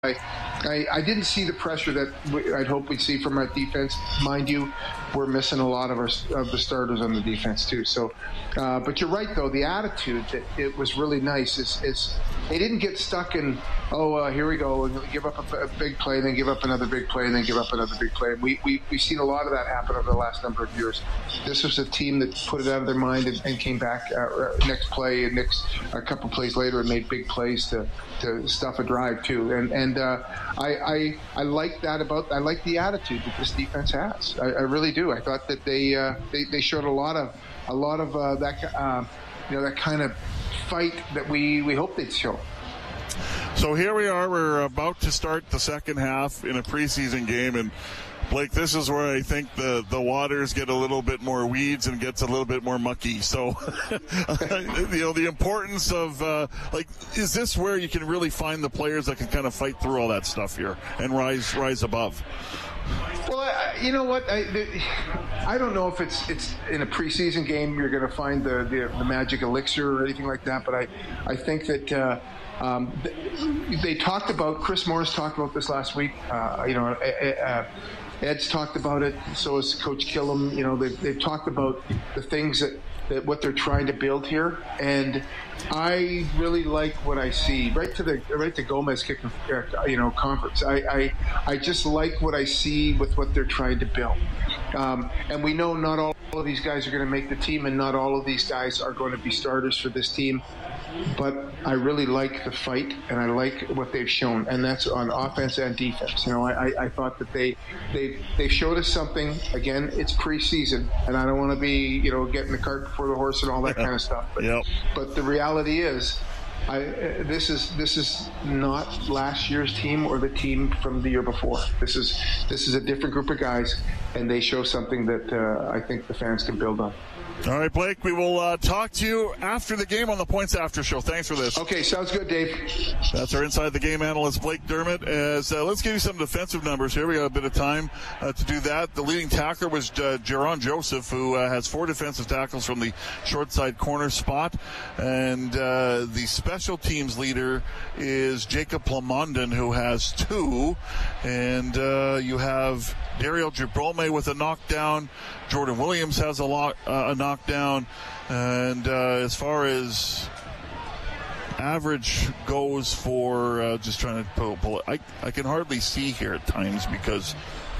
I didn't see the pressure that I'd hope we'd see from our defense. Mind you, we're missing a lot of the starters on the defense too. So, but you're right though. The attitude that it was really nice is they didn't get stuck in here we go and give up a big play, then give up another big play, and then give up another big play. And we've seen a lot of that happen over the last number of years. This was a team that put it out of their mind and came back next play and a couple plays later and made big plays to stuff a drive too. And I like that I like the attitude that this defense has. I really do. I thought that they showed a lot of that that kind of fight that we hope they'd show. So here we are. We're about to start the second half in a preseason game, and Blake, this is where I think the waters get a little bit more weeds and gets a little bit more mucky. So, the importance of, is this where you can really find the players that can kind of fight through all that stuff here and rise above? Well, you know what? I don't know if it's in a preseason game you're going to find the magic elixir or anything like that, but I think that they talked about, Chris Morris talked about this last week, Ed's talked about it, so has Coach Killam. They've talked about the things that what they're trying to build here, and I really like what I see. Right to Gomez kicking, conference. I just like what I see with what they're trying to build, and we know not all of these guys are going to make the team, and not all of these guys are going to be starters for this team. But I really like the fight, and I like what they've shown, and that's on offense and defense. I thought that they showed us something. Again, it's preseason, and I don't want to be getting the cart before the horse and all that kind of stuff. But the reality is, this is not last year's team or the team from the year before. This is a different group of guys, and they show something that I think the fans can build on. All right, Blake, we will talk to you after the game on the Points After Show. Thanks for this. Okay, sounds good, Dave. That's our Inside the Game analyst, Blake Dermott. Let's give you some defensive numbers here. We got a bit of time to do that. The leading tackler was Jaron Joseph, who has 4 defensive tackles from the short side corner spot. And the special teams leader is Jacob Plamondon, who has 2. And you have Daryl Gibrome with a knockdown. Jordan Williams has a knockdown. And as far as average goes for just trying to pull it, I can hardly see here at times because,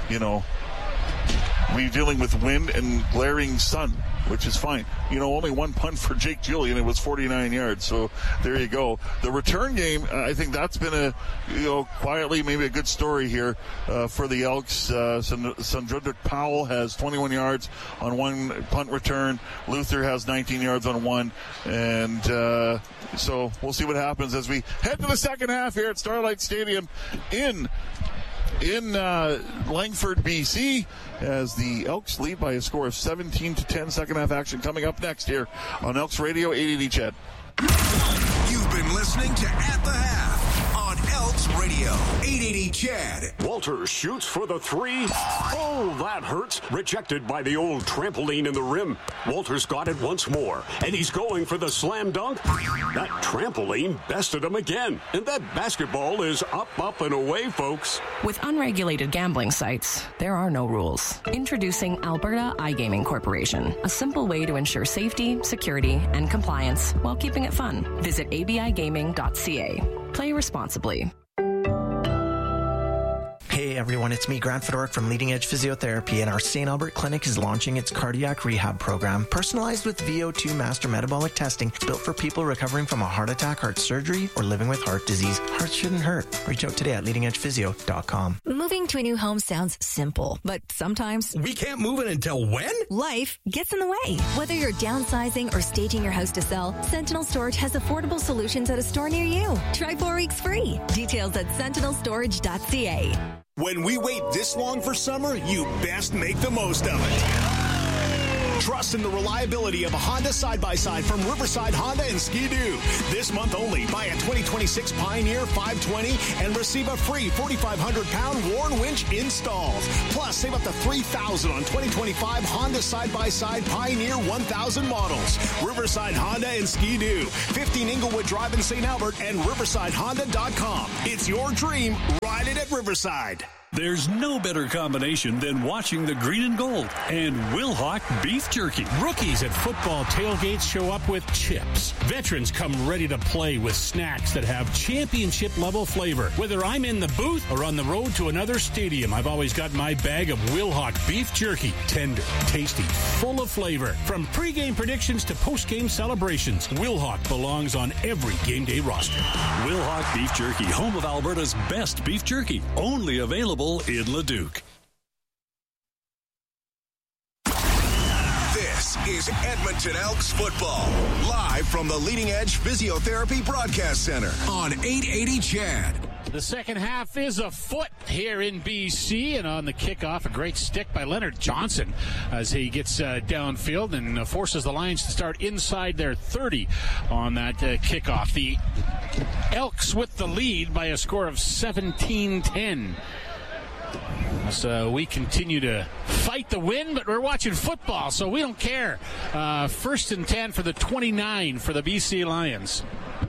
we're dealing with wind and glaring sun, which is fine. Only one punt for Jake Julian. It was 49 yards. So there you go. The return game, I think that's been quietly maybe a good story here for the Elks. Sandridrick Powell has 21 yards on 1 punt return. Luther has 19 yards on 1. And so we'll see what happens as we head to the second half here at Starlight Stadium in Langford, BC, as the Elks lead by a score of 17-10. Second half action coming up next here on Elks Radio 880 CHED. You've been listening to At the Half on Elks Radio 880 CHED. Walter shoots for the 3. Oh, that hurts. Rejected by the old trampoline in the rim. Walter's got it once more, and he's going for the slam dunk. That trampoline bested him again, and that basketball is up, and away, folks. With unregulated gambling sites, there are no rules. Introducing Alberta iGaming Corporation, a simple way to ensure safety, security, and compliance while keeping it fun. Visit abigaming.ca. Play responsibly. Hey everyone, it's me, Grant Fedoruk from Leading Edge Physiotherapy, and our St. Albert Clinic is launching its cardiac rehab program, personalized with VO2 master metabolic testing. It's built for people recovering from a heart attack, heart surgery, or living with heart disease. Hearts shouldn't hurt. Reach out today at leadingedgephysio.com. Moving to a new home sounds simple, but sometimes we can't move in until when? Life gets in the way. Whether you're downsizing or staging your house to sell, Sentinel Storage has affordable solutions at a store near you. Try 4 weeks free. Details at sentinelstorage.ca. When we wait this long for summer, you best make the most of it. Trust in the reliability of a Honda side-by-side from Riverside Honda and Ski-Doo. This month only, buy a 2026 Pioneer 520 and receive a free 4,500-pound Warn winch installed. Plus, save up to $3,000 on 2025 Honda side-by-side Pioneer 1000 models. Riverside Honda and Ski-Doo. 15 Inglewood Drive in St. Albert and riversidehonda.com. It's your dream. Ride it at Riverside. There's no better combination than watching the green and gold and Wilhauk beef jerky. Rookies at football tailgates show up with chips. Veterans come ready to play with snacks that have championship-level flavor. Whether I'm in the booth or on the road to another stadium, I've always got my bag of Wilhauk beef jerky. Tender, tasty, full of flavor. From pregame predictions to postgame celebrations, Wilhauk belongs on every game day roster. Wilhauk beef jerky, home of Alberta's best beef jerky. Only available in Leduc. This is Edmonton Elks football, live from the Leading Edge Physiotherapy Broadcast Center on 880 CHED. The second half is afoot here in BC, and on the kickoff, a great stick by Leonard Johnson as he gets downfield and forces the Lions to start inside their 30 on that kickoff. The Elks with the lead by a score of 17-10. So we continue to fight the wind, but we're watching football, so we don't care. 1st and 10 for the 29 for the BC Lions.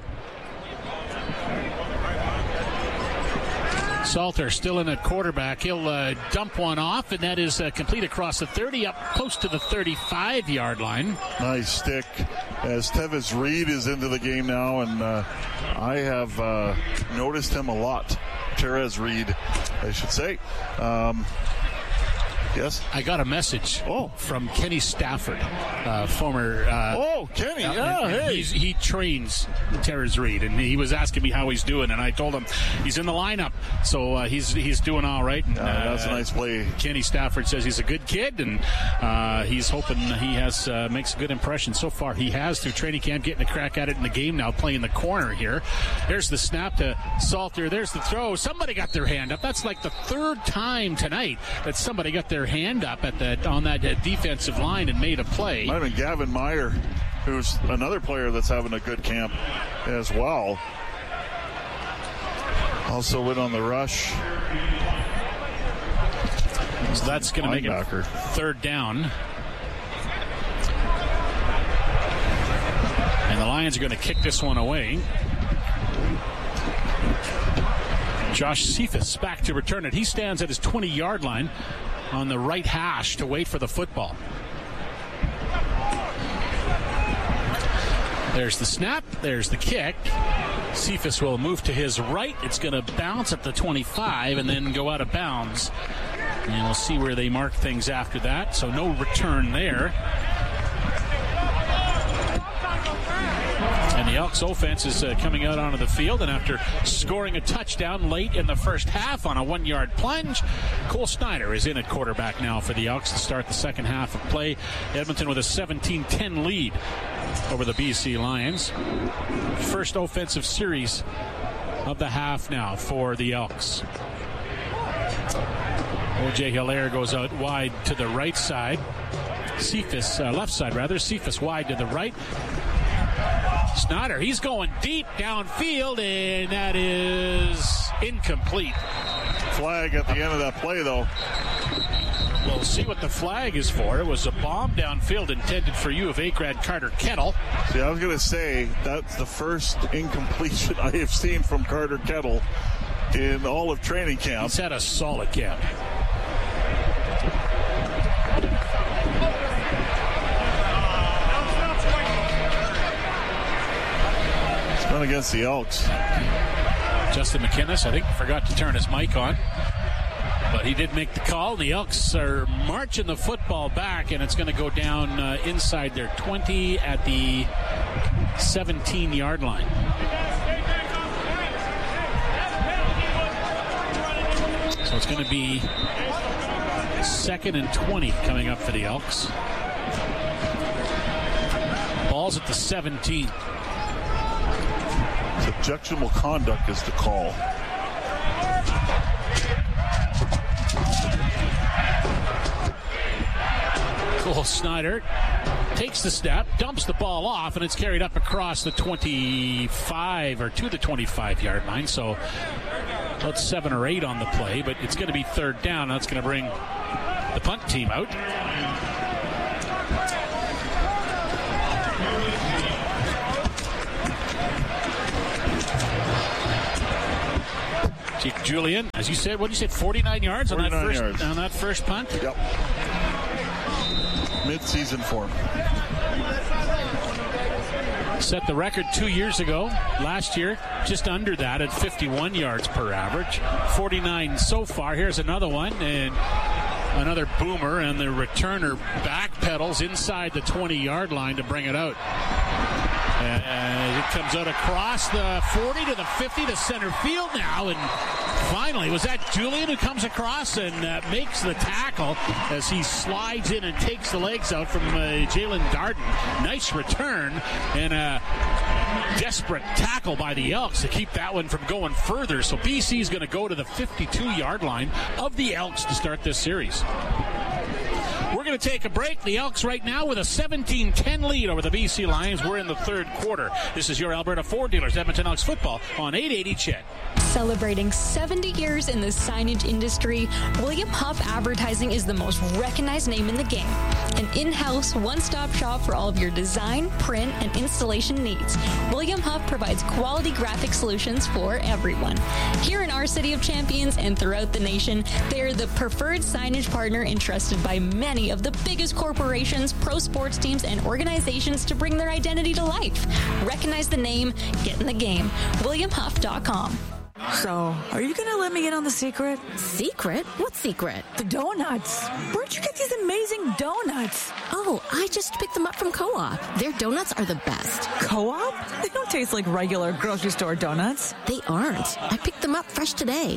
Salter still in at quarterback. He'll dump one off, and that is complete across the 30, up close to the 35-yard line. Nice stick as Tevis Reed is into the game now, and I have noticed him a lot. Therese Reed, I should say. Yes? I got a message from Kenny Stafford, former... Kenny, hey. He trains Therese Reed, and he was asking me how he's doing, and I told him he's in the lineup, so he's doing all right. And, that's a nice play. Kenny Stafford says he's a good kid, and he's hoping he makes a good impression. So far, he has through training camp, getting a crack at it in the game now, playing the corner here. There's the snap to Salter. There's the throw. Somebody got their hand up. That's like the third time tonight that somebody got their hand up on that defensive line and made a play. Might have been Gavin Meyer, who's another player that's having a good camp as well. Also in on the rush. So that's going to make it 3rd down. And the Lions are going to kick this one away. Josh Cephas back to return it. He stands at his 20-yard line on the right hash to wait for the football. There's the snap. There's the kick. Cephas will move to his right. It's going to bounce at the 25 and then go out of bounds. And we'll see where they mark things after that. So no return there. And the Elks offense is coming out onto the field, and after scoring a touchdown late in the first half on a 1-yard plunge, Cole Snyder is in at quarterback now for the Elks to start the second half of play. Edmonton with a 17-10 lead over the BC Lions. First offensive series of the half now for the Elks. O.J. Hilaire goes out wide to the right side. Cephas, left side rather. Cephas wide to the right. Snyder, he's going deep downfield, and that is incomplete. Flag at the end of that play, though. We'll see what the flag is for. It was a bomb downfield intended for U of A grad Carter Kettle. See, I was going to say, that's the first incompletion I have seen from Carter Kettle in all of training camp. He's had a solid camp. Against the Elks. Justin McInnes, I think, forgot to turn his mic on, but he did make the call. The Elks are marching the football back, and it's going to go down inside their 20 at the 17-yard line. So it's going to be 2nd and 20 coming up for the Elks. Ball's at the 17. Objectionable conduct is the call. Cole Kyle Snyder takes the snap, dumps the ball off, and it's carried up across the 25 or to the 25-yard line. So about 7 or 8 on the play, but it's going to be third down. That's going to bring the punt team out. Jake Julian, as you said, what did you say, 49 yards, 49 on that first punt? Yep. Mid-season form. Set the record 2 years ago. Last year, just under that at 51 yards per average. 49 so far. Here's another one, and another boomer, and the returner backpedals inside the 20-yard line to bring it out. It comes out across the 40 to the 50 to center field now, and finally, was that Julian who comes across and makes the tackle as he slides in and takes the legs out from Jalen Darden. Nice return and a desperate tackle by the Elks to keep that one from going further. So BC is going to go to the 52-yard line of the Elks to start this series. We're going to take a break. The Elks right now with a 17-10 lead over the BC Lions. We're in the third quarter. This is your Alberta Ford Dealers Edmonton Elks football on 880 CHED. Celebrating 70 years in the signage industry, William Huff Advertising is the most recognized name in the game. An in-house, one-stop shop for all of your design, print, and installation needs. William Huff provides quality graphic solutions for everyone. Here in our City of Champions and throughout the nation, they are the preferred signage partner entrusted by many of the biggest corporations, pro sports teams, and organizations to bring their identity to life. Recognize the name, get in the game. WilliamHuff.com. So, are you going to let me in on the secret? Secret? What secret? The donuts. Where'd you get these amazing donuts? Oh, I just picked them up from Co-op. Their donuts are the best. Co-op? They don't taste like regular grocery store donuts. They aren't. I picked them up fresh today.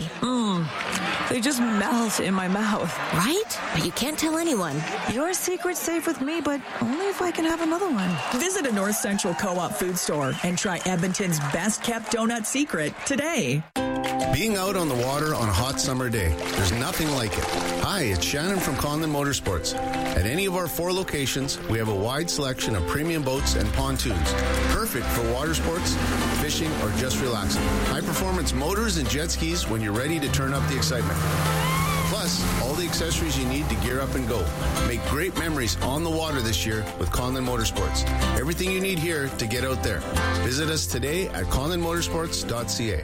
They just melt in my mouth. Right? But you can't tell anyone. Your secret's safe with me, but only if I can have another one. Visit a North Central Co-op food store and try Edmonton's best-kept donut secret today. Being out on the water on a hot summer day, there's nothing like it. Hi, it's Shannon from Conlon Motorsports. At any of our 4 locations, we have a wide selection of premium boats and pontoons, perfect for water sports, fishing, or just relaxing. High-performance motors and jet skis when you're ready to turn up the excitement. Plus, all the accessories you need to gear up and go. Make great memories on the water this year with Conlon Motorsports. Everything you need here to get out there. Visit us today at conlonmotorsports.ca.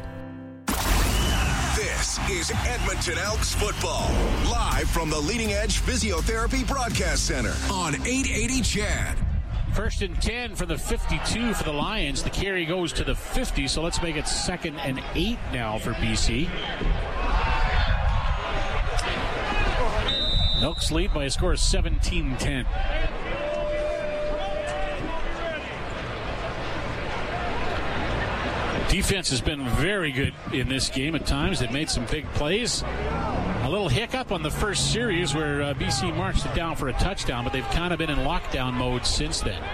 This is Edmonton Elks football, live from the Leading Edge Physiotherapy Broadcast Center on 880 CHED. First and 10 for the 52 for the Lions. The carry goes to the 50, so let's make it 2nd and 8 now for BC. Elks lead by a score of 17-10. Defense has been very good in this game at times. They've made some big plays. A little hiccup on the first series where BC marched it down for a touchdown, but they've kind of been in lockdown mode since then.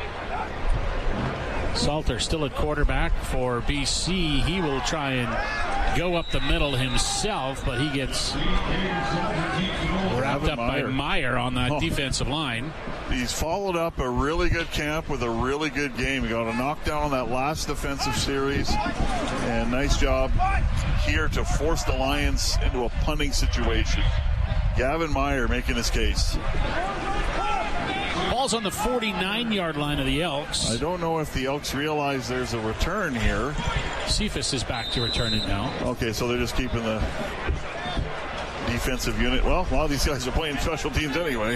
Salter still at quarterback for BC. He will try and go up the middle himself, but he gets wrapped up by Meyer on that defensive line. He's followed up a really good camp with a really good game. He got a knockdown on that last defensive series, and nice job here to force the Lions into a punting situation. Gavin Meyer making his case. Ball's on the 49-yard line of the Elks. I don't know if the Elks realize there's a return here. Cephas is back to return it now. Okay, so they're just keeping the defensive unit. Well, a lot of these guys are playing special teams anyway.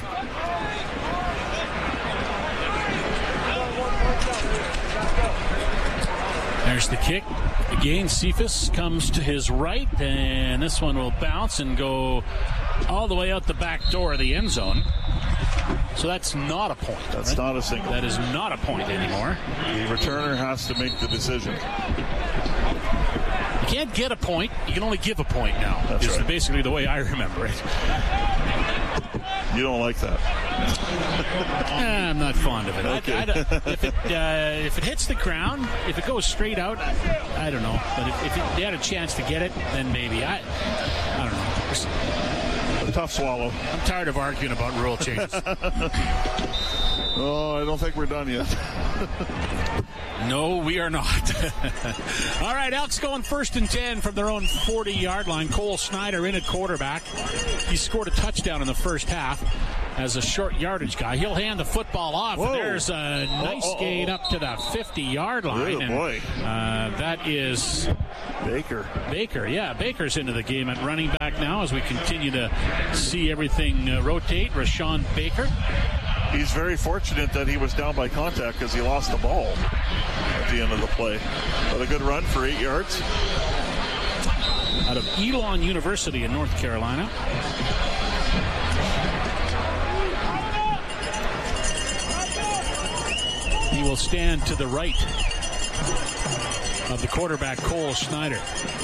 There's the kick. Again, Cephas comes to his right, and this one will bounce and go all the way out the back door of the end zone. So that's not a point. That's not a single. That is not a point anymore. The returner has to make the decision. You can't get a point. You can only give a point now. That's right. Basically the way I remember it. You don't like that. I'm not fond of it. Okay. If it hits the ground, if it goes straight out, I don't know. But if they had a chance to get it, then maybe. I don't know. tough swallow. I'm tired of arguing about rule changes. Oh, I don't think we're done yet. No, we are not. All right, Elks going 1st and 10 from their own 40-yard line. Cole Schneider in at quarterback. He scored a touchdown in the first half as a short yardage guy. He'll hand the football off. And there's a nice gain up to the 50-yard line. Oh, boy. That is Baker. Yeah, Baker's into the game at running back now as we continue to see everything rotate. Rashawn Baker. He's very fortunate that he was down by contact because he lost the ball at the end of the play. But a good run for 8 yards. Out of Elon University in North Carolina. He will stand to the right of the quarterback, Cole Schneider,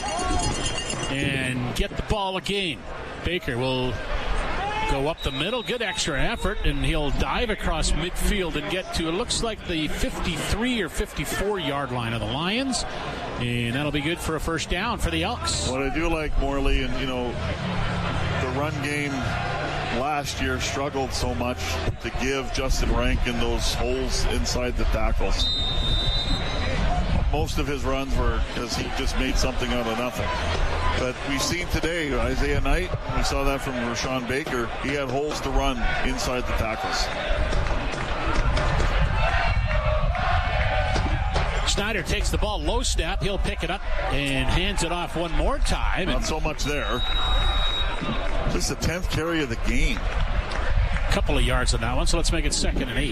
and get the ball again. Baker will go up the middle, good extra effort, and he'll dive across midfield and get to, it looks like the 53 or 54-yard line of the Lions, and that'll be good for a first down for the Elks. What I do like, Morley, and the run game last year struggled so much to give Justin Rankin those holes inside the tackles. Most of his runs were because he just made something out of nothing. But we've seen today, Isaiah Knight, we saw that from Rashawn Baker, he had holes to run inside the tackles. Schneider takes the ball, low snap, he'll pick it up and hands it off one more time. Not so much there. Just the 10th carry of the game. A couple of yards on that one, so let's make it 2nd and 8.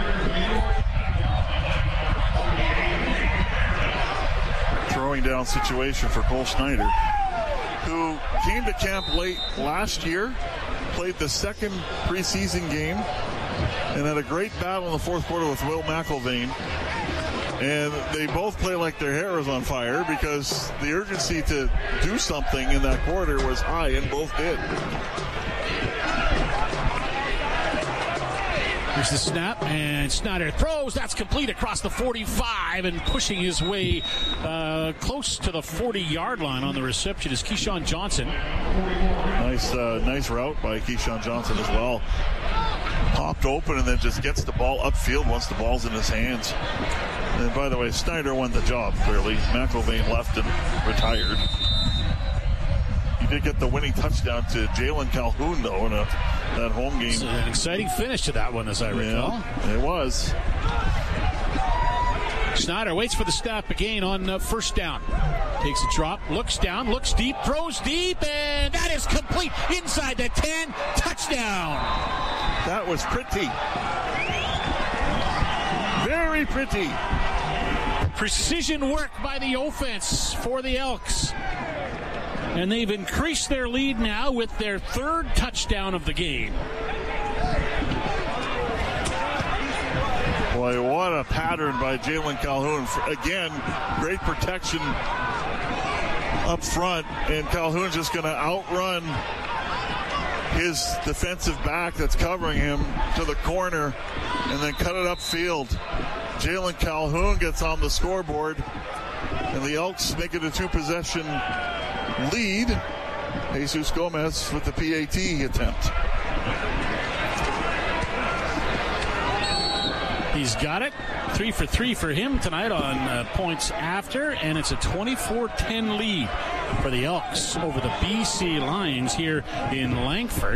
Throwing down situation for Cole Schneider, who came to camp late last year, played the second preseason game, and had a great battle in the fourth quarter with Will McIlvaine. And they both play like their hair is on fire because the urgency to do something in that quarter was high, and both did. Here's the snap, and Schneider throws. That's complete across the 45, and pushing his way close to the 40-yard line on the reception is Keyshawn Johnson. Nice route by Keyshawn Johnson as well. Popped open and then just gets the ball upfield once the ball's in his hands. And by the way, Schneider won the job, clearly. McIlvaine left and retired. He did get the winning touchdown to Jalen Calhoun, though, in that home game. It's an exciting finish to that one, as I recall. Yeah, it was. Schneider waits for the snap again on first down. Takes a drop, looks down, looks deep, throws deep, and that is complete inside the 10. Touchdown. That was pretty. Very pretty. Precision work by the offense for the Elks. And they've increased their lead now with their 3rd touchdown of the game. Boy, what a pattern by Jalen Calhoun. Again, great protection up front, and Calhoun's just going to outrun his defensive back that's covering him to the corner and then cut it upfield. Jalen Calhoun gets on the scoreboard, and the Elks make it a 2-possession lead. Jesus Gomez with the PAT attempt. He's got it. 3 for 3 for him tonight on points after, and it's a 24-10 lead for the Elks over the BC Lions here in Langford.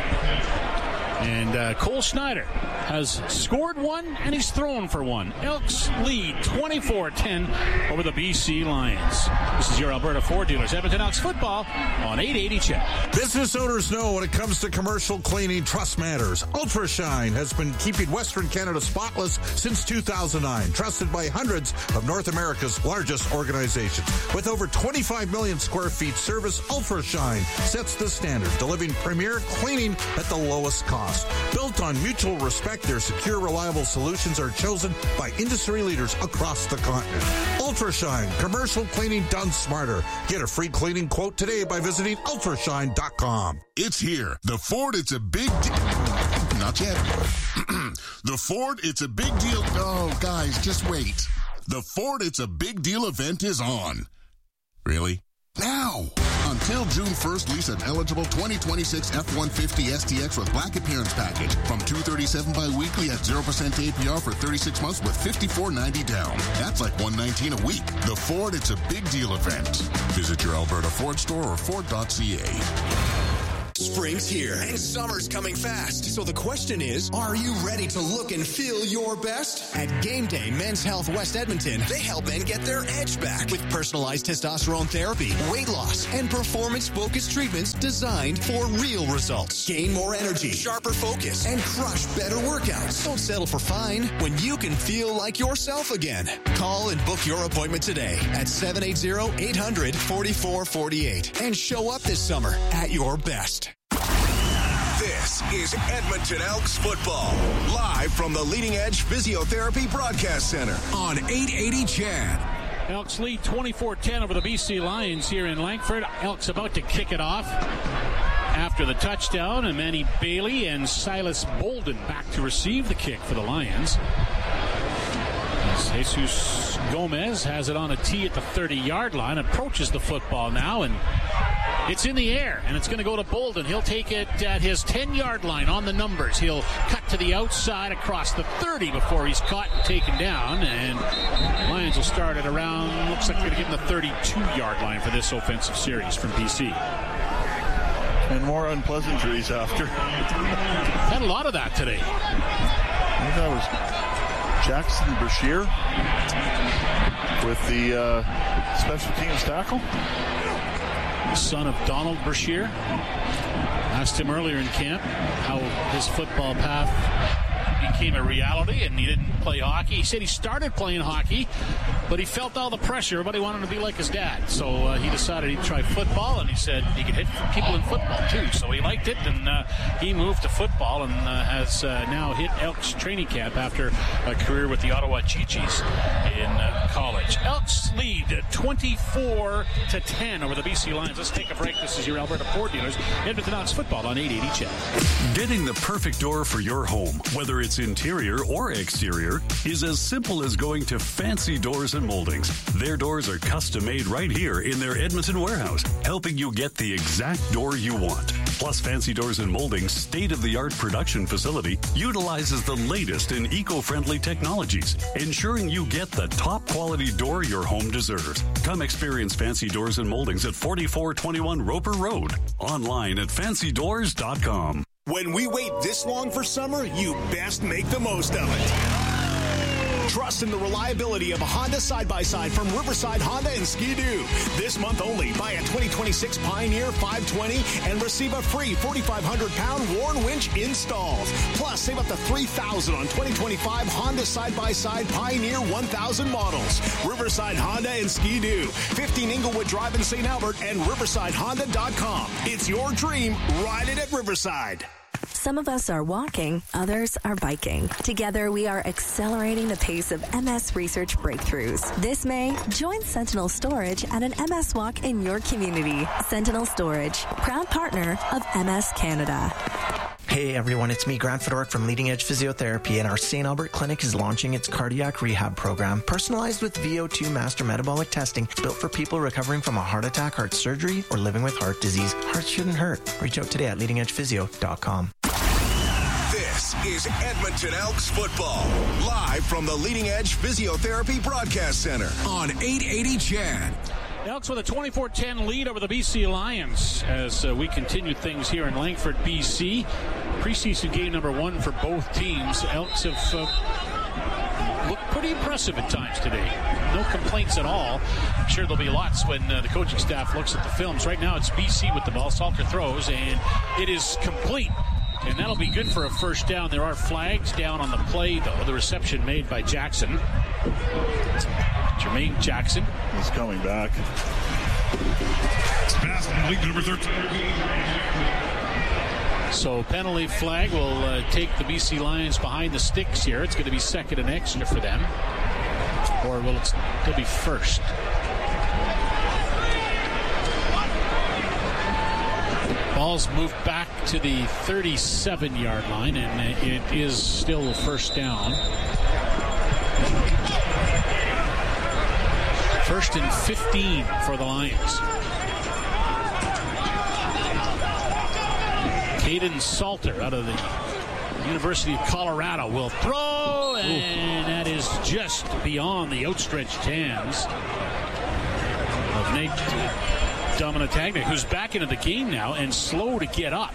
And Cole Schneider has scored one, and he's thrown for one. Elks lead 24-10 over the BC Lions. This is your Alberta Ford Dealers Edmonton Elks football on 880 CHED. Business owners know when it comes to commercial cleaning, trust matters. Ultra Shine has been keeping Western Canada spotless since 2009, trusted by hundreds of North America's largest organizations. With over 25 million square feet service, Ultra Shine sets the standard, delivering premier cleaning at the lowest cost. Built on mutual respect, their secure, reliable solutions are chosen by industry leaders across the continent. Ultra Shine, commercial cleaning done smarter. Get a free cleaning quote today by visiting ultrashine.com. It's here. The Ford, it's a big deal. Not yet. The Ford, it's a big deal. Oh, guys, just wait. The Ford, it's a big deal event is on. Really? Now. On Till June 1st, lease an eligible 2026 F-150 STX with Black Appearance Package from $237 bi-weekly at 0% APR for 36 months with $54.90 down. That's like $119 a week. The Ford It's a Big Deal event. Visit your Alberta Ford store or Ford.ca. Spring's here and summer's coming fast. So the question is, are you ready to look and feel your best? At Game Day Men's Health West Edmonton, they help men get their edge back with personalized testosterone therapy, weight loss, and performance-focused treatments designed for real results. Gain more energy, sharper focus, and crush better workouts. Don't settle for fine when you can feel like yourself again. Call and book your appointment today at 780-800-4448 and show up this summer at your best. This is Edmonton Elks football, live from the Leading Edge Physiotherapy Broadcast Center on 880 CHED. Elks lead 24-10 over the BC Lions here in Langford. Elks about to kick it off after the touchdown, and Manny Bailey and Silas Bolden back to receive the kick for the Lions. Jesus Gomez has it on a tee at the 30-yard line, approaches the football now, and it's in the air, and it's going to go to Bolden. He'll take it at his 10-yard line on the numbers. He'll cut to the outside across the 30 before he's caught and taken down, and Lions will start at around, looks like they're going to give him the 32-yard line for this offensive series from BC. And more unpleasantries after. Had a lot of that today. I think that was Jackson Brashear with the special teams tackle. Son of Donald Brashear. Asked him earlier in camp how his football path became a reality, and he didn't play hockey. He said he started playing hockey, but he felt all the pressure. Everybody wanted him to be like his dad, so he decided he'd try football, and he said he could hit people in football too, so he liked it, and he moved to football and has now hit Elks training camp after a career with the Ottawa Chi-Chis in college. Elks lead 24-10 over the BC Lions. Let's take a break. This is your Alberta Ford Dealers. Edmonton Elks football on 880 CHED. Getting the perfect door for your home, whether it's interior or exterior, is as simple as going to Fancy Doors and Moldings. Their doors are custom made right here in their Edmonton warehouse, helping you get the exact door you want. Plus, Fancy Doors and Moldings' state-of-the-art production facility utilizes the latest in eco-friendly technologies, ensuring you get the top-quality door your home deserves. Come experience Fancy Doors and Moldings at 4421 Roper Road. Online at fancydoors.com. When we wait this long for summer, you best make the most of it. Trust in the reliability of a Honda side-by-side from Riverside Honda and Ski-Doo. This month only, buy a 2026 Pioneer 520 and receive a free 4,500-pound Warn winch installs. Plus, save up to $3,000 on 2025 Honda side-by-side Pioneer 1000 models. Riverside Honda and Ski-Doo, 15 Inglewood Drive in St. Albert, and riversidehonda.com. It's your dream. Ride it at Riverside. Some of us are walking, others are biking. Together, we are accelerating the pace of MS research breakthroughs. This May, join Sentinel Storage at an MS walk in your community. Sentinel Storage, proud partner of MS Canada. Hey everyone, it's me, Grant Fedoruk from Leading Edge Physiotherapy, and our St. Albert Clinic is launching its cardiac rehab program, personalized with VO2 master metabolic testing, built for people recovering from a heart attack, heart surgery, or living with heart disease. Hearts shouldn't hurt. Reach out today at leadingedgephysio.com. This is Edmonton Elks football, live from the Leading Edge Physiotherapy Broadcast Center on 880 CHED. Elks with a 24-10 lead over the BC Lions as we continue things here in Langford, BC. Preseason game number 1 for both teams. Elks have looked pretty impressive at times today. No complaints at all. I'm sure there'll be lots when the coaching staff looks at the films. Right now it's BC with the ball. Salter throws, and it is complete. And that'll be good for a first down. There are flags down on the play, though. The reception made by Jackson. Jermaine Jackson is coming back. It's pass complete, number 13. So penalty flag will take the BC Lions behind the sticks here. It's going to be second and extra for them. Or will it still be first? Ball's moved back to the 37-yard line, and it is still a first down. First and 15 for the Lions. Caden Salter out of the University of Colorado will throw, and that is just beyond the outstretched hands of Nate Dominatagna, who's back into the game now and slow to get up.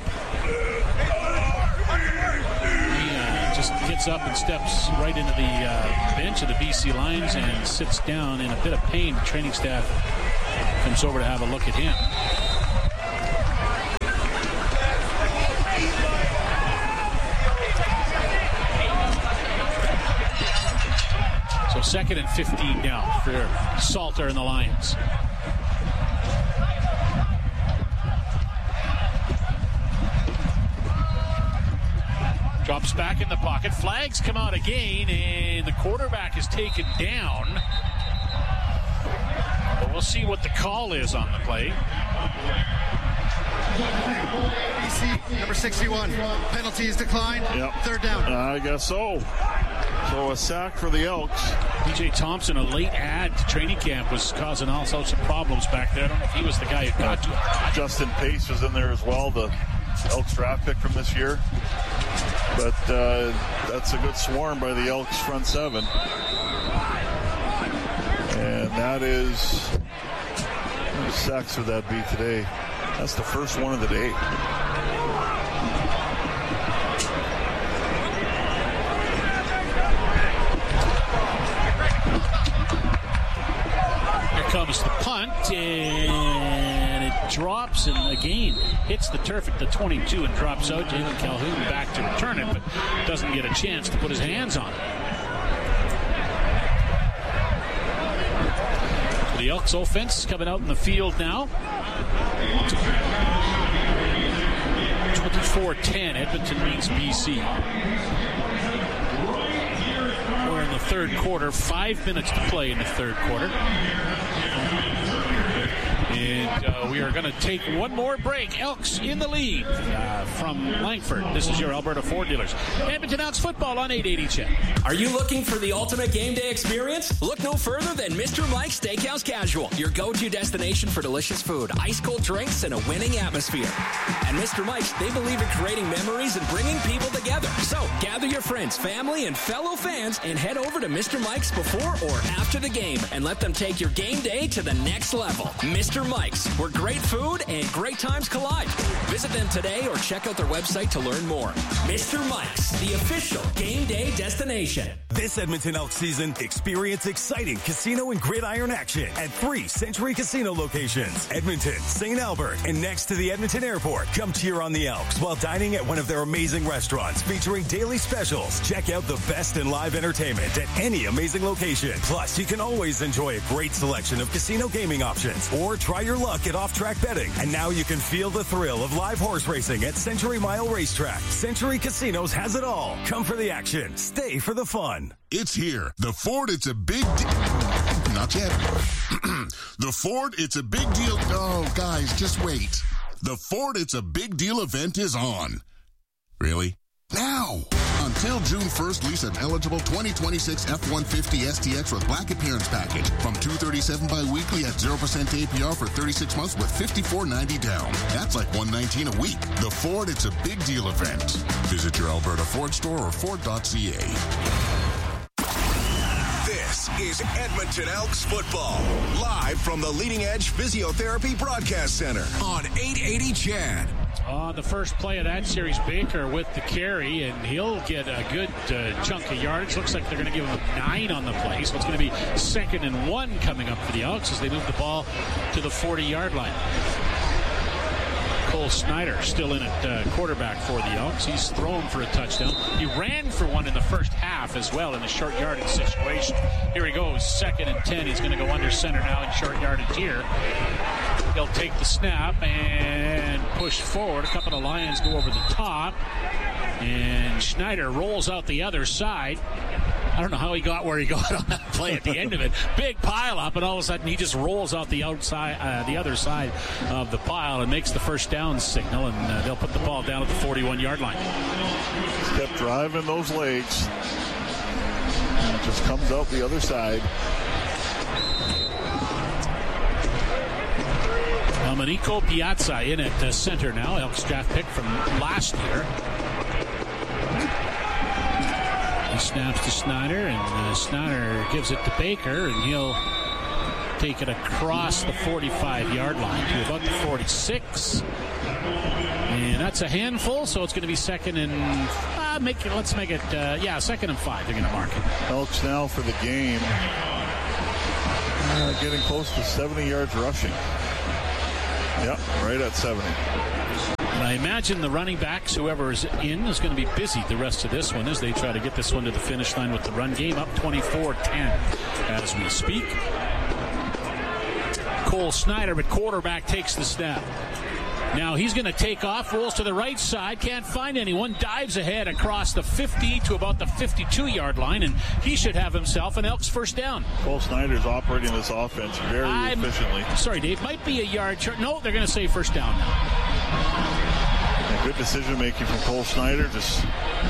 He just gets up and steps right into the bench of the BC Lions and sits down in a bit of pain. The training staff comes over to have a look at him. So 2nd and 15 now for Salter and the Lions. Drops back in the pocket. Flags come out again, and the quarterback is taken down. But we'll see what the call is on the play. BC, number 61. Penalty is declined. Yep. 3rd down. I guess so. So a sack for the Elks. PJ Thompson, a late add to training camp, was causing all sorts of problems back there. I don't know if he was the guy who got to it. Justin Pace was in there as well, the Elks draft pick from this year. But that's a good swarm by the Elks front 7. And that is... How many sacks would that be today? That's the first one of the day. Here comes the punt, and it drops, and again hits the turf at the 22 and drops out. Jalen Calhoun back to return it, but doesn't get a chance to put his hands on it. So the Elks offense coming out in the field now. 24-10, Edmonton leads BC. We're in the 3rd quarter, 5 minutes to play in the 3rd quarter. And we are going to take one more break. Elks in the lead from Langford. This is your Alberta Ford dealers. Edmonton Elks football on 880 CHED. Are you looking for the ultimate game day experience? Look no further than Mr. Mike's Steakhouse Casual, your go-to destination for delicious food, ice-cold drinks, and a winning atmosphere. At Mr. Mike's, they believe in creating memories and bringing people together. So gather your friends, family, and fellow fans and head over to Mr. Mike's before or after the game and let them take your game day to the next level. Mr. Mike's, where great food and great times collide. Visit them today or check out their website to learn more. Mr. Mike's, the official game day destination. This Edmonton Elks season, experience exciting casino and gridiron action at 3 Century Casino locations. Edmonton, St. Albert, and next to the Edmonton Airport. Come cheer on the Elks while dining at one of their amazing restaurants featuring daily specials. Check out the best in live entertainment at any amazing location. Plus, you can always enjoy a great selection of casino gaming options or try your luck at off-track betting. And now you can feel the thrill of live horse racing at Century Mile Racetrack. Century Casinos has it all. Come for the action. Stay for the fun. It's here. The Ford, it's a big deal. Not yet. The Ford, it's a big deal. Oh, guys, just wait. The Ford, it's a big deal event is on. Really? Now! Until June 1st, lease an eligible 2026 F-150 STX with Black Appearance Package from $237 bi-weekly at 0% APR for 36 months with $54.90 down. That's like $119 a week. The Ford, it's a big deal event. Visit your Alberta Ford store or Ford.ca. This is Edmonton Elks football, live from the Leading Edge Physiotherapy Broadcast Center on 880 CHED. On the first play of that series, Baker with the carry, and he'll get a good chunk of yardage. Looks like they're going to give him 9 on the play, so it's going to be 2nd and 1 coming up for the Elks as they move the ball to the 40-yard line. Cole Snyder still in at quarterback for the Elks. He's thrown for a touchdown. He ran for one in the first half as well in a short yardage situation. Here he goes, 2nd and 10. He's going to go under center now in short yardage here. He'll take the snap and push forward. A couple of Lions go over the top. And Schneider rolls out the other side. I don't know how he got where he got on that play at the end of it. Big pile up, and all of a sudden he just rolls out the outside, the other side of the pile and makes the first down signal, and they'll put the ball down at the 41-yard line. Kept driving those legs. And it just comes out the other side. Domenico Piazza in at center now. Elks draft pick from last year. He snaps to Snyder, and Snyder gives it to Baker, and he'll take it across the 45-yard line to about the 46. And that's a handful, so it's going to be second and... let's make it, second and 5. They're going to mark it. Elks now for the game. Getting close to 70 yards rushing. Yep, right at 70. I imagine the running backs, whoever is in, is going to be busy the rest of this one as they try to get this one to the finish line with the run game. Up 24-10 as we speak. Cole Snyder, but quarterback, takes the snap. Now he's going to take off, rolls to the right side, can't find anyone, dives ahead across the 50 to about the 52-yard line, and he should have himself an Elks first down. Cole Snyder's operating this offense very efficiently. Sorry, Dave, might be a yard short. No, they're going to say first down now. Good decision-making from Cole Snyder. Just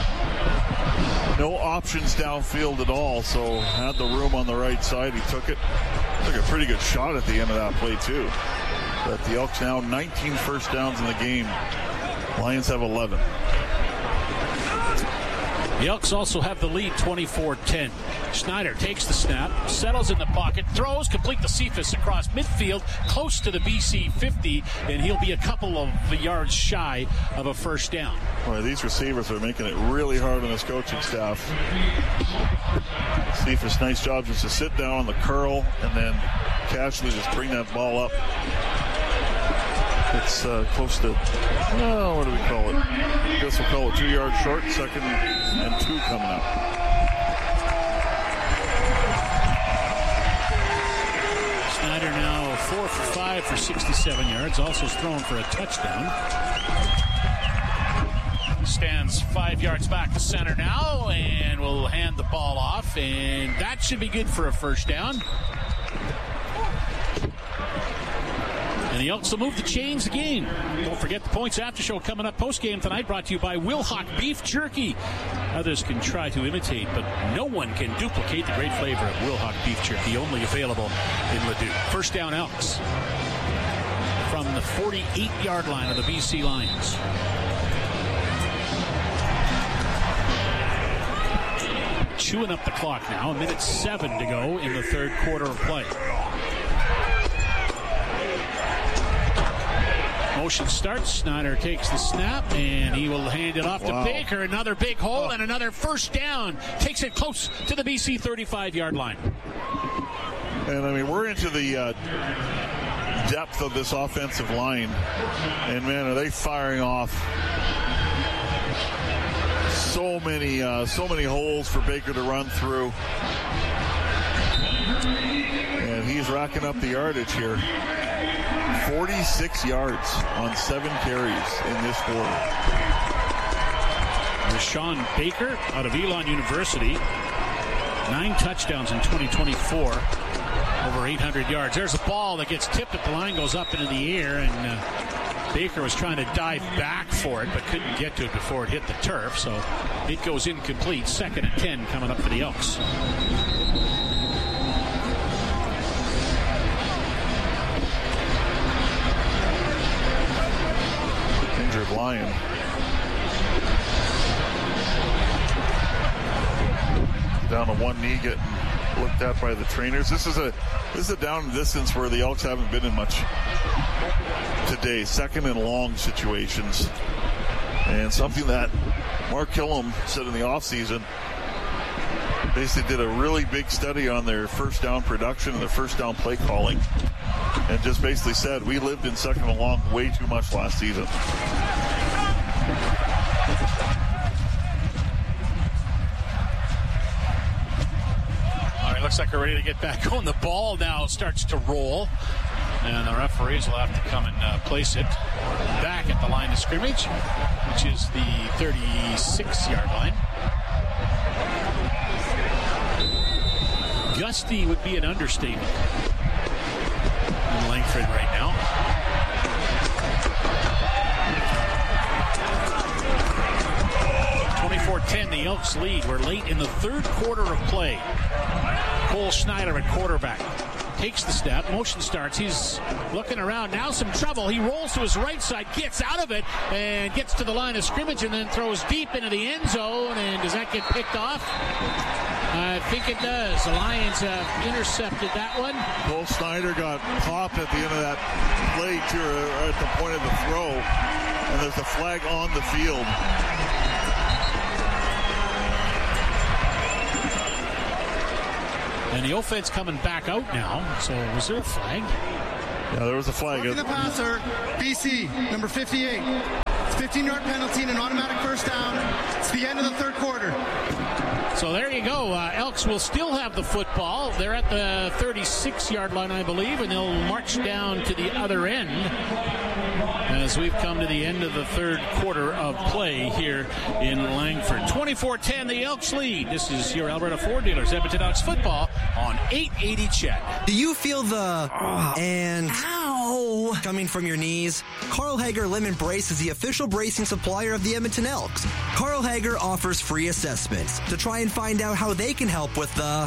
no options downfield at all, so had the room on the right side. He took it. Took a pretty good shot at the end of that play, too. But the Elks now 19 first downs in the game. Lions have 11. The Elks also have the lead 24-10. Snyder takes the snap, settles in the pocket, throws, complete the Cephas across midfield, close to the BC 50, and he'll be a couple of yards shy of a first down. Boy, these receivers are making it really hard on this coaching staff. Cephas, nice job just to sit down on the curl and then casually just bring that ball up. It's close to, what do we call it? I guess we'll call it 2 yards short, second and 2 coming up. Snyder now 4 for 5 for 67 yards, also thrown for a touchdown. Stands 5 yards back to center now, and will hand the ball off, and that should be good for a first down. And the Elks will move the chains again. Don't forget the Points After Show coming up post-game tonight, brought to you by Wilhauk Beef Jerky. Others can try to imitate, but no one can duplicate the great flavor of Wilhauk Beef Jerky, only available in Leduc. First down, Elks from the 48-yard line of the BC Lions. Chewing up the clock now, 1:07 to go in the third quarter of play. Motion starts. Snyder takes the snap, and he will hand it off to Baker. Another big hole and another first down. Takes it close to the BC 35-yard line. And, I mean, we're into the depth of this offensive line. And, man, are they firing off so many holes for Baker to run through. And he's racking up the yardage here. 46 yards on 7 carries in this quarter. Rashawn Baker out of Elon University. 9 touchdowns in 2024. Over 800 yards. There's a ball that gets tipped at the line, goes up into the air, and Baker was trying to dive back for it, but couldn't get to it before it hit the turf, so it goes incomplete. Second and 10 coming up for the Elks. Injured Lion. Down to one knee, getting looked at by the trainers. This is a down distance where the Elks haven't been in much today. Second and long situations. And something that Mark Killam said in the offseason, basically did a really big study on their first down production and their first down play calling. And just basically said, we lived in second and long way too much last season. Looks like we're ready to get back on. The ball now starts to roll, and the referees will have to come and place it back at the line of scrimmage, which is the 36-yard line. Gusty would be an understatement in Langford right now. The Elks lead. We're late in the third quarter of play. Cole Snyder at quarterback takes the snap. Motion starts. He's looking around. Now some trouble. He rolls to his right side, gets out of it, and gets to the line of scrimmage, and then throws deep into the end zone. And does that get picked off? I think it does. The Lions have intercepted that one. Cole Snyder got popped at the end of that play, at the point of the throw, and there's a flag on the field. And the offense coming back out now. So was there a flag? Yeah, there was a flag. Blocking the passer, BC, number 58. It's 15-yard penalty and an automatic first down. It's the end of the third quarter. So there you go. Elks will still have the football. They're at the 36-yard line, I believe, and they'll march down to the other end as we've come to the end of the third quarter of play here in Langford. 24-10, the Elks lead. This is your Alberta Ford Dealers Edmonton Elks football on 880 Chet. Do you feel the ow coming from your knees? Carl Hager Limb Brace is the official bracing supplier of the Edmonton Elks. Carl Hager offers free assessments to try and find out how they can help with the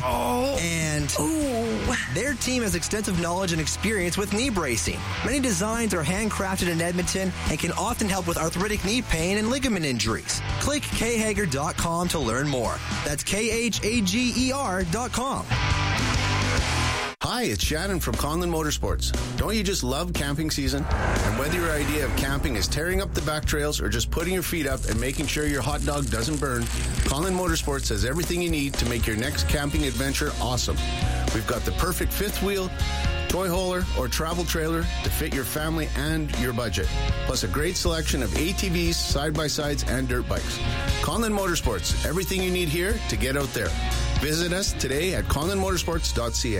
Their team has extensive knowledge and experience with knee bracing. Many designs are handcrafted in Edmonton and can often help with arthritic knee pain and ligament injuries. Click khager.com to learn more. That's KHAGER.com. Hi, it's Shannon from Conlon Motorsports. Don't you just love camping season? And whether your idea of camping is tearing up the back trails or just putting your feet up and making sure your hot dog doesn't burn, Conlon Motorsports has everything you need to make your next camping adventure awesome. We've got the perfect fifth wheel, toy hauler, or travel trailer to fit your family and your budget. Plus a great selection of ATVs, side-by-sides, and dirt bikes. Conlon Motorsports, everything you need here to get out there. Visit us today at conlonmotorsports.ca.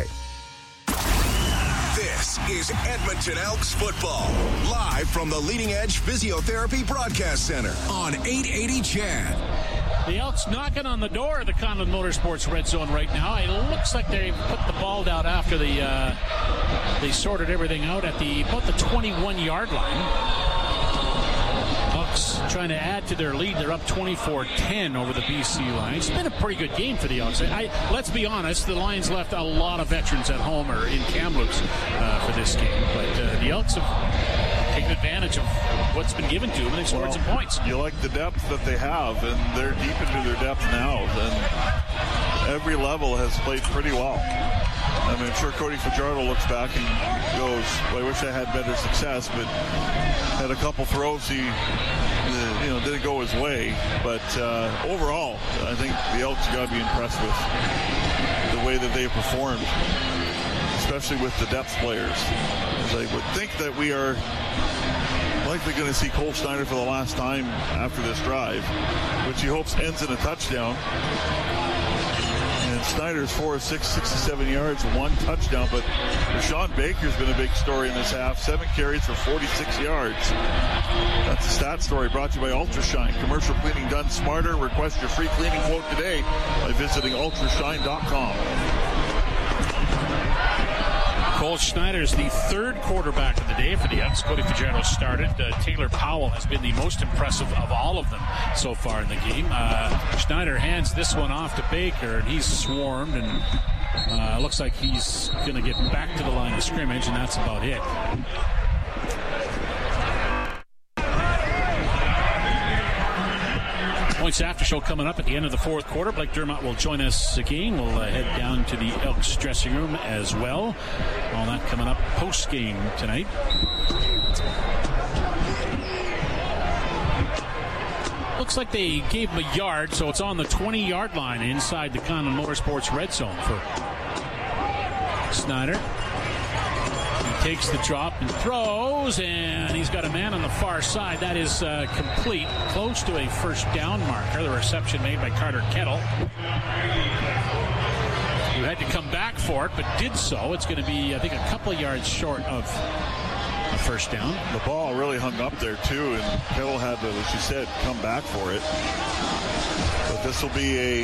This is Edmonton Elks football, live from the Leading Edge Physiotherapy Broadcast Center on 880 Chad. The Elks knocking on the door of the Conlon Motorsports red zone right now. It looks like they put the ball down after they sorted everything out at about the 21-yard line. Elks trying to add to their lead. They're up 24-10 over the BC Lions. It's been a pretty good game for the Elks. Let's be honest, the Lions left a lot of veterans at home or in Kamloops for this game. But the Elks have taken advantage of what's been given to them, and they've scored some points. You like the depth that they have, and they're deep into their depth now. And every level has played pretty well. I mean, I'm sure Cody Fajardo looks back and goes, well, I wish I had better success, but had a couple throws he didn't go his way. But overall, I think the Elks got to be impressed with the way that they performed, especially with the depth players. As I would think that we are likely going to see Cole Snyder for the last time after this drive, which he hopes ends in a touchdown. And Snyder's 4 of 6, 67 yards, 1 touchdown. But Rashawn Baker's been a big story in this half. 7 carries for 46 yards. That's a stat story brought to you by Ultrashine. Commercial cleaning done smarter. Request your free cleaning quote today by visiting ultrashine.com. Cole Schneider's the third quarterback of the day for the Elks. Cody Fajardo started. Taylor Powell has been the most impressive of all of them so far in the game. Schneider hands this one off to Baker, and he's swarmed, and looks like he's going to get back to the line of scrimmage, and that's about it. Points after show coming up at the end of the fourth quarter. Blake Dermott will join us again. We'll head down to the Elks dressing room as well. All that coming up post-game tonight. Looks like they gave him a yard, so it's on the 20-yard line inside the Conlon Motorsports red zone for Snyder. Takes the drop and throws, and he's got a man on the far side. That is complete, close to a first down marker. The reception made by Carter Kettle, who had to come back for it, but did so. It's going to be, I think, a couple of yards short of a first down. The ball really hung up there, too, and Kettle had to, as you said, come back for it. But this will be a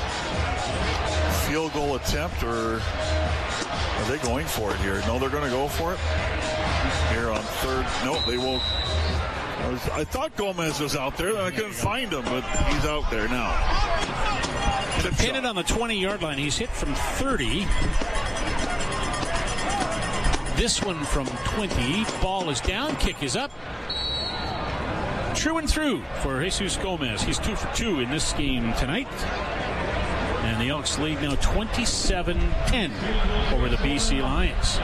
field goal attempt, or are they going for it here? No, they're going to go for it here on third. No, they won't. I thought Gomez was out there. I couldn't find him, but he's out there now. To pin it on the 20-yard line. He's hit from 30. this one from 20. Ball is down, kick is up. True and through for Jesus Gomez. He's 2 for 2 in this game tonight. And the Elks lead now 27-10 over the BC Lions.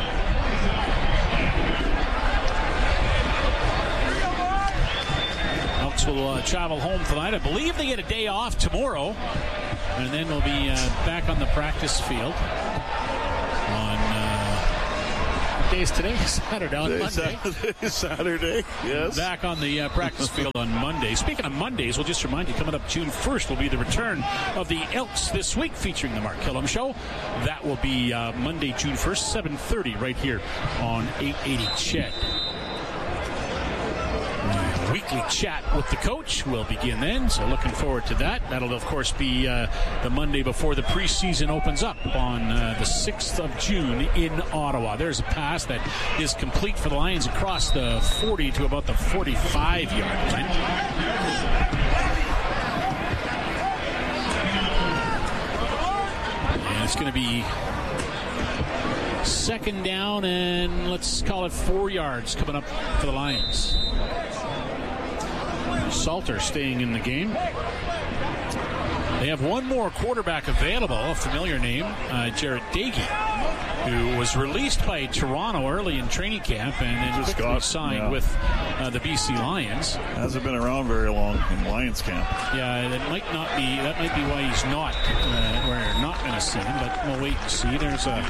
Elks will travel home tonight. I believe they get a day off tomorrow. And then we'll be back on the practice field on what day is today? Saturday. On Monday. Saturday, yes. Back on the practice field on Monday. Speaking of Mondays, we'll just remind you, coming up June 1st will be the return of the Elks This Week featuring the Mark Killam Show. That will be Monday, June 1st, 7:30 right here on 880 Ched. Weekly chat with the coach will begin then, so looking forward to that. That'll, of course, be the Monday before the preseason opens up on the 6th of June in Ottawa. There's a pass that is complete for the Lions across the 40 to about the 45-yard line. And it's going to be second down and let's call it 4 yards coming up for the Lions. Salter staying in the game. They have one more quarterback available, a familiar name, Jared Dagey, who was released by Toronto early in training camp and then quickly signed with the BC Lions. Hasn't been around very long in Lions camp. Yeah, that might be why he's not. We're not going to see him, but we'll wait and see. There's a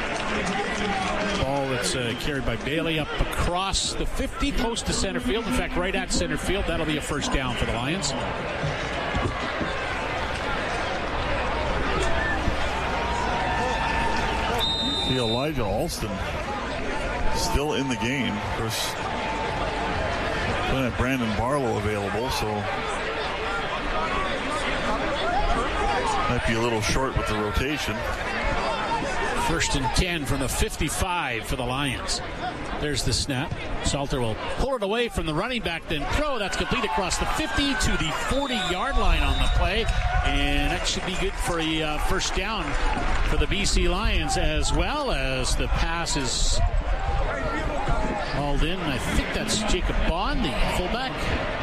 ball that's carried by Bailey up across the 50, close to center field. In fact, right at center field. That'll be a first down for the Lions. See Elijah Alston still in the game. Of course, we have Brandon Barlow available, so might be a little short with the rotation. First and 10 from the 55 for the Lions. There's the snap. Salter will pull it away from the running back, then throw. That's complete across the 50 to the 40-yard line on the play. And that should be good for a first down for the BC Lions, as well as the pass is hauled in. I think that's Jacob Bond, the fullback.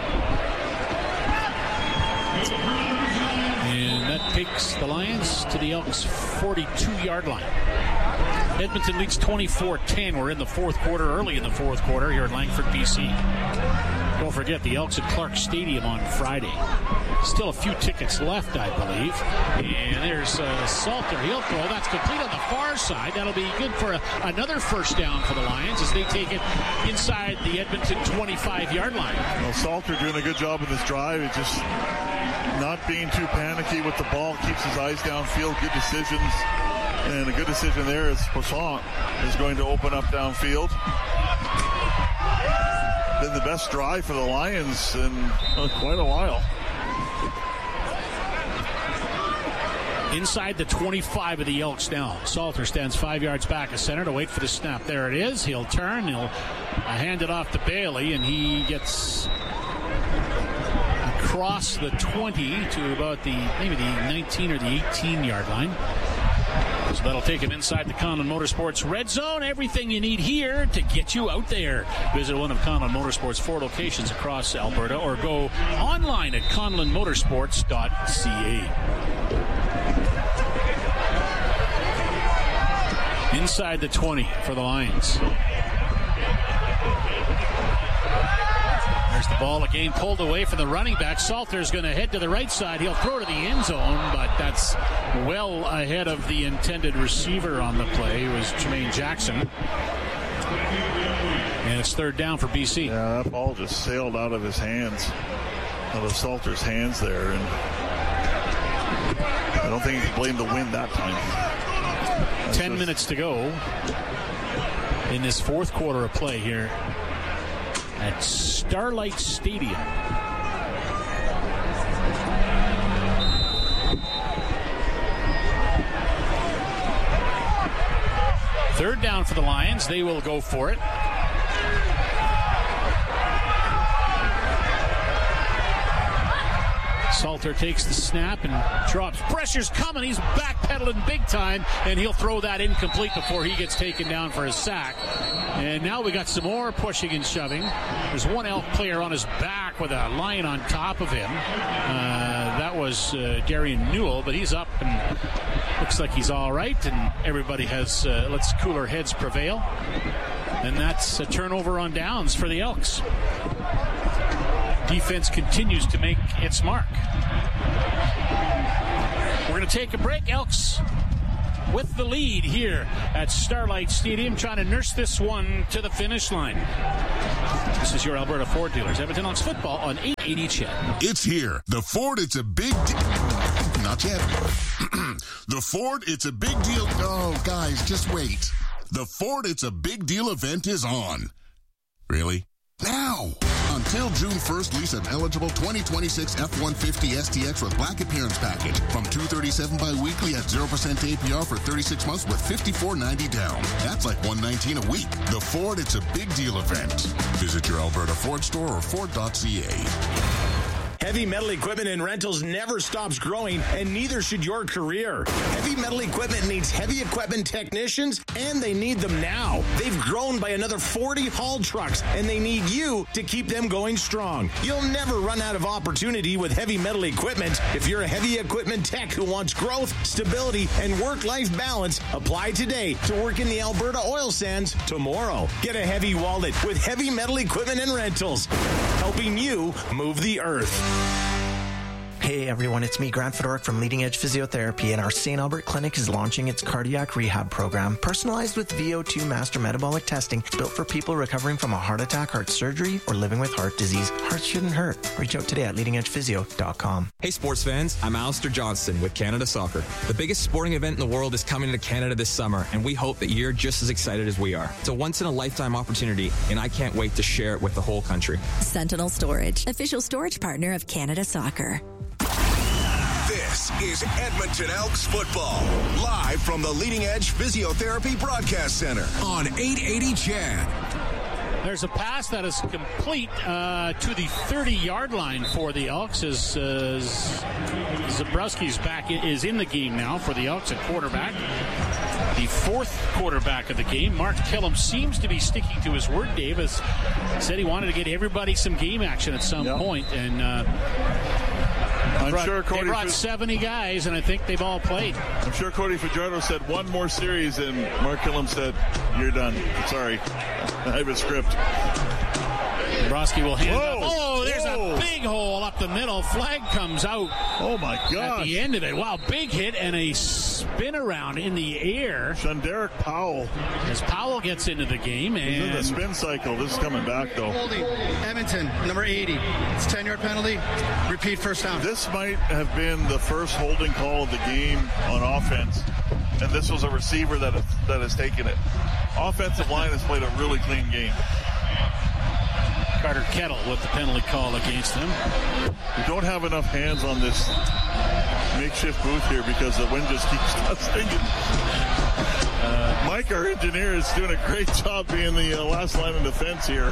And that takes the Lions to the Elks' 42-yard line. Edmonton leads 24-10. We're in the fourth quarter, early in the fourth quarter here at Langford, BC. Don't forget the Elks at Clark Stadium on Friday. Still a few tickets left, I believe. And there's Salter. He'll throw. That's complete on the far side. That'll be good for another first down for the Lions as they take it inside the Edmonton 25-yard line. Well, Salter doing a good job in this drive. It's just not being too panicky with the ball. Keeps his eyes downfield. Good decisions. And a good decision there is Poisson is going to open up downfield. Been the best drive for the Lions in quite a while. Inside the 25 of the Elks now. Salter stands 5 yards back of center to wait for the snap. There it is. He'll turn. He'll hand it off to Bailey, and he gets across the 20 to about maybe the 19 or the 18-yard line. So that'll take him inside the Conlon Motorsports Red Zone. Everything you need here to get you out there. Visit one of Conlon Motorsports' 4 locations across Alberta or go online at conlonmotorsports.ca. Inside the 20 for the Lions. There's the ball again pulled away from the running back. Salter's going to head to the right side. He'll throw to the end zone, but that's well ahead of the intended receiver on the play. It was Jermaine Jackson. And it's third down for BC. Yeah, that ball just sailed out of his hands, out of Salter's hands there. And I don't think you can blame the wind that time. 10 minutes to go in this fourth quarter of play here at Starlight Stadium. Third down for the Lions. They will go for it. Salter takes the snap and drops. Pressure's coming. He's backpedaling big time, and he'll throw that incomplete before he gets taken down for a sack. And now we got some more pushing and shoving. There's one Elk player on his back with a lion on top of him. That was Darian Newell, but he's up and looks like he's all right. And everybody has let's cooler heads prevail. And that's a turnover on downs for the Elks. Defense continues to make its mark. We're going to take a break. Elks with the lead here at Starlight Stadium, trying to nurse this one to the finish line. This is your Alberta Ford dealers. Edmonton Elks football on 880 CHED. It's here. The Ford, it's a big deal. Not yet. The Ford, it's a big deal. Oh, guys, just wait. The Ford, it's a big deal event is on. Really? Now! Until June 1st, lease an eligible 2026 F-150 STX with black appearance package from $237 bi-weekly at 0% APR for 36 months with $54.90 down. That's like $119 a week. The Ford, it's a big deal event. Visit your Alberta Ford store or Ford.ca. Heavy Metal Equipment and Rentals never stops growing, and neither should your career. Heavy Metal Equipment needs heavy equipment technicians, and they need them now. They've grown by another 40 haul trucks, and they need you to keep them going strong. You'll never run out of opportunity with Heavy Metal Equipment. If you're a heavy equipment tech who wants growth, stability, and work-life balance, apply today to work in the Alberta oil sands tomorrow. Get a heavy wallet with Heavy Metal Equipment and Rentals, helping you move the earth. Hey everyone, it's me, Grant Fedoruk from Leading Edge Physiotherapy, and our St. Albert Clinic is launching its cardiac rehab program, personalized with VO2 master metabolic testing, built for people recovering from a heart attack, heart surgery, or living with heart disease. Hearts shouldn't hurt. Reach out today at leadingedgephysio.com. Hey sports fans, I'm Alistair Johnston with Canada Soccer. The biggest sporting event in the world is coming to Canada this summer, and we hope that you're just as excited as we are. It's a once-in-a-lifetime opportunity, and I can't wait to share it with the whole country. Sentinel Storage, official storage partner of Canada Soccer. This is Edmonton Elks football, live from the Leading Edge Physiotherapy Broadcast Center on 880 CHED. There's a pass that is complete to the 30-yard line for the Elks as Zabrowski's back is in the game now for the Elks at quarterback. The fourth quarterback of the game. Mark Killam seems to be sticking to his word. Davis said he wanted to get everybody some game action at some point, and they brought 70 guys, and I think they've all played. I'm sure Cody Fajardo said one more series, and Mark Killam said, "You're done. Sorry, I have a script." Broski will hand up. Oh, there's a big hole up the middle. Flag comes out. Oh, my gosh. At the end of it. Wow, big hit and a spin around in the air. Shunderick Powell. As Powell gets into the game. He's in the spin cycle. This is coming back, though. Holding. Edmonton, number 80. It's a 10-yard penalty. Repeat first down. This might have been the first holding call of the game on offense. And this was a receiver that has taken it. Offensive line has played a really clean game. Carter Kettle with the penalty call against them. We don't have enough hands on this makeshift booth here because the wind just keeps stinging. Mike, our engineer, is doing a great job being the last line of defense here.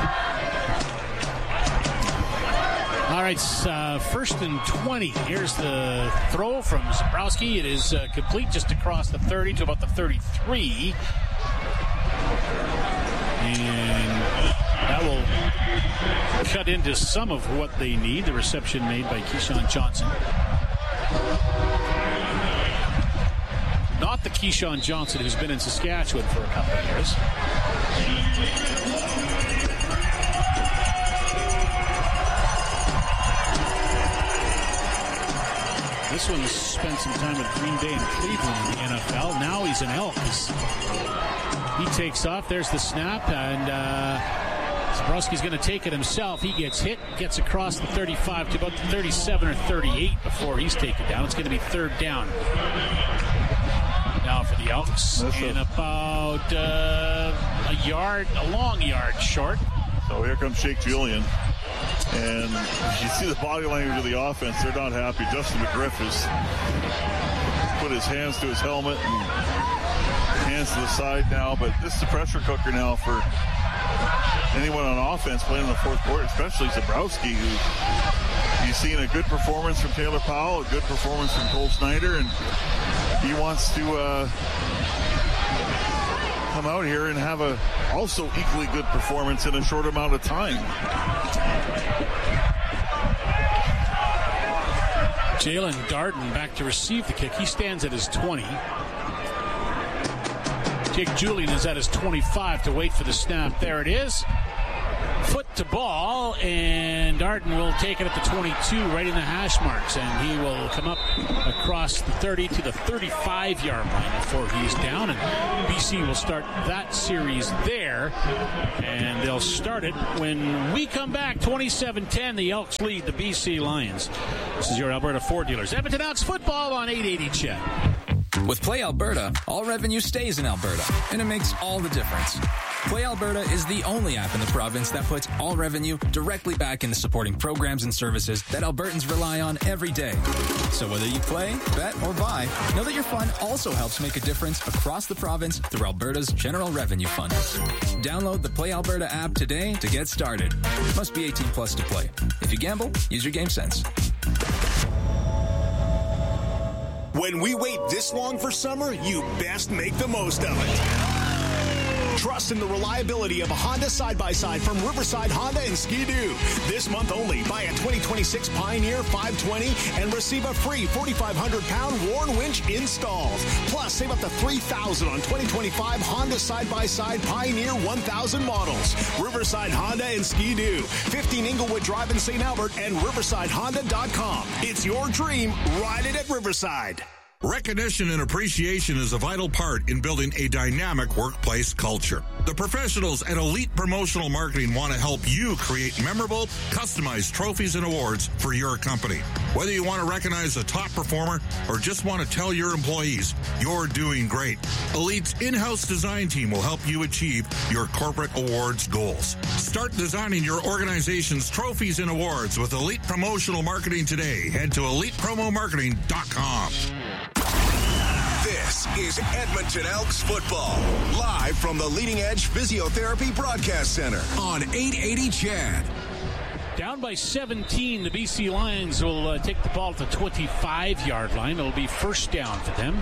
All right, first and 20. Here's the throw from Zabrowski. It is complete just across the 30 to about the 33. And that will cut into some of what they need. The reception made by Keyshawn Johnson. Not the Keyshawn Johnson who's been in Saskatchewan for a couple of years. This one's spent some time with Green Bay and Cleveland in the NFL. Now he's an Elk. He takes off. There's the snap, and Zabrowski's going to take it himself. He gets hit, gets across the 35 to about the 37 or 38 before he's taken down. It's going to be third down now for the Elks. And about a long yard short. So here comes Shake Julian. And you see the body language of the offense. They're not happy. Justin McGriff has put his hands to his helmet and hands to the side now. But this is a pressure cooker now for anyone on offense playing in the fourth quarter, especially Zabrowski, who You've seen a good performance from Taylor Powell, a good performance from Cole Snyder, and he wants to come out here and have a also equally good performance in a short amount of time. Jalen Darden back to receive the kick. He stands at his 20. Jake Julian is at his 25 to wait for the snap. There it is. Foot to ball, and Darden will take it at the 22, right in the hash marks, and he will come up across the 30 to the 35-yard line before he's down, and BC will start that series there, and they'll start it when we come back. 27-10, the Elks lead the BC Lions. This is your Alberta Ford Dealers. Edmonton Elks football on 880 CHED. With Play Alberta, all revenue stays in Alberta, and it makes all the difference. Play Alberta is the only app in the province that puts all revenue directly back into supporting programs and services that Albertans rely on every day. So whether you play, bet, or buy, know that your fund also helps make a difference across the province through Alberta's General Revenue Fund. Download the Play Alberta app today to get started. Must be 18 plus to play. If you gamble, use your game sense. When we wait this long for summer, you best make the most of it. Trust in the reliability of a Honda side-by-side from Riverside Honda and Ski-Doo. This month only, buy a 2026 Pioneer 520 and receive a free 4,500-pound Warn winch installed. Plus, save up to $3,000 on 2025 Honda side-by-side Pioneer 1000 models. Riverside Honda and Ski-Doo. 15 Inglewood Drive in St. Albert and RiversideHonda.com. It's your dream. Ride it at Riverside. Recognition and appreciation is a vital part in building a dynamic workplace culture. The professionals at Elite Promotional Marketing want to help you create memorable, customized trophies and awards for your company. Whether you want to recognize a top performer or just want to tell your employees you're doing great, Elite's in-house design team will help you achieve your corporate awards goals. Start designing your organization's trophies and awards with Elite Promotional Marketing today. Head to ElitePromoMarketing.com. This is Edmonton Elks football, live from the Leading Edge Physiotherapy Broadcast Center on 880 CHED. Down by 17, the BC Lions will take the ball to the 25-yard line. It'll be first down for them.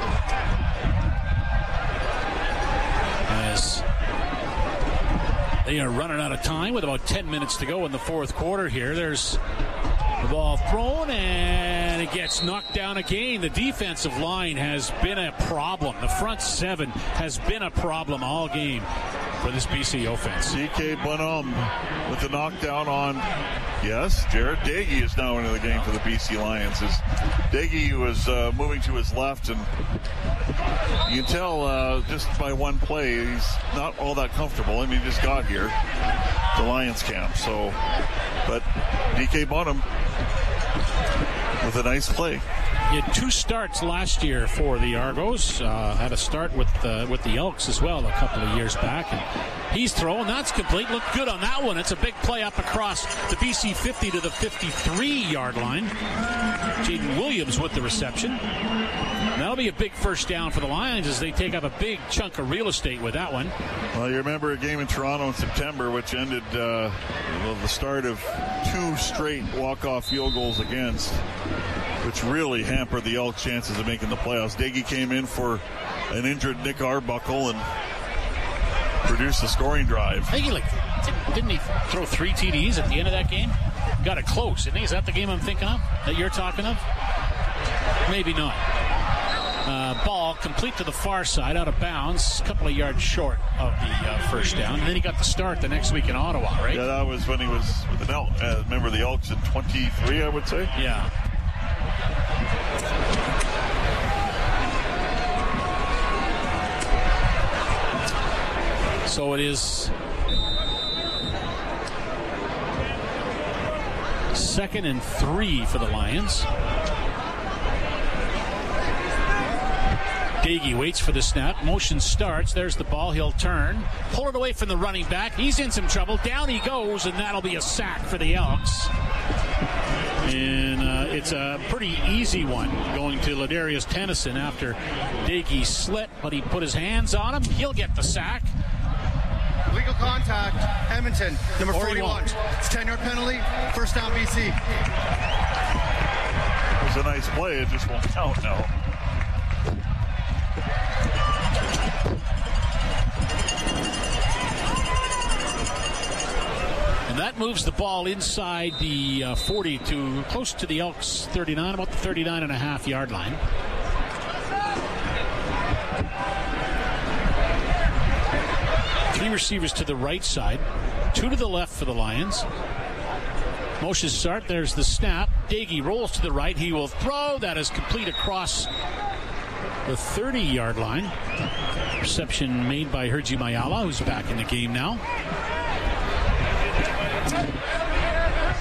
As they are running out of time with about 10 minutes to go in the fourth quarter here. There's the ball thrown, and it gets knocked down again. The defensive line has been a problem. The front seven has been a problem all game for this BC offense. DK Bonhomme with the knockdown on, yes, Jared Dagey is now into the game for the BC Lions. As Dagey was moving to his left, and you can tell just by one play, he's not all that comfortable. I mean, he just got here, the Lions camp. So, but DK Bonhomme with a nice play. He had two starts last year for the Argos. Had a start with the Elks as well a couple of years back. And he's thrown. That's complete. Looked good on that one. It's a big play up across the BC 50 to the 53-yard line. Jaden Williams with the reception. And that'll be a big first down for the Lions as they take up a big chunk of real estate with that one. Well, you remember a game in Toronto in September, which ended the start of two straight walk-off field goals against, which really hampered the Elks' chances of making the playoffs. Dagey came in for an injured Nick Arbuckle and produced a scoring drive. I think didn't he throw 3 TDs at the end of that game? Got it close, didn't he? Is that the game I'm thinking of, that you're talking of? Maybe not. Ball complete to the far side, out of bounds, a couple of yards short of the first down. And then he got the start the next week in Ottawa, right? Yeah, that was when he was with the Elks. Remember the Elks in 23, I would say? Yeah. So it is 2nd and 3 for the Lions. Dagey waits for the snap. Motion starts. There's the ball. He'll turn. Pull it away from the running back. He's in some trouble. Down he goes, and that'll be a sack for the Elks. And it's a pretty easy one going to Ladarius Tennyson after Dagey slit, but he put his hands on him. He'll get the sack. Illegal contact, Edmonton, number 41. It's a 10-yard penalty, first down BC. It was a nice play, it just won't count now. And that moves the ball inside the 40 to close to the Elks 39, about the 39.5-yard line. Three receivers to the right side, two to the left for the Lions. Motion start, there's the snap. Daigie rolls to the right, he will throw. That is complete across the 30-yard line. Reception made by Herji Mayala, who's back in the game now.